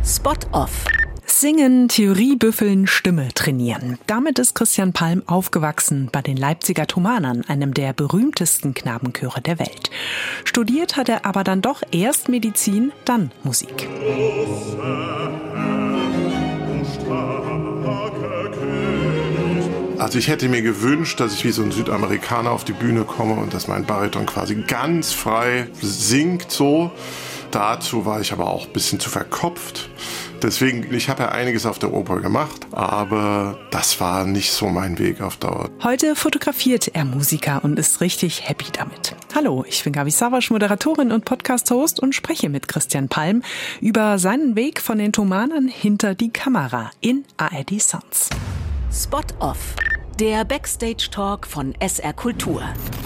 Spot-Off. Singen, Theorie büffeln, Stimme trainieren. Damit ist Christian Palm aufgewachsen bei den Leipziger Thomanern, einem der berühmtesten Knabenchöre der Welt. Studiert hat er aber dann doch erst Medizin, dann Musik. Also ich hätte mir gewünscht, dass ich wie so ein Südamerikaner auf die Bühne komme und dass mein Bariton quasi ganz frei singt so. Dazu war ich aber auch ein bisschen zu verkopft. Deswegen, ich habe ja einiges auf der Oper gemacht, aber das war nicht so mein Weg auf Dauer. Heute fotografiert er Musiker und ist richtig happy damit. Hallo, ich bin Gabi Savasch, Moderatorin und Podcast-Host und spreche mit Christian Palm über seinen Weg von den Thomanern hinter die Kamera in ARD Sounds. Spot-Off. Der Backstage-Talk von SR Kultur.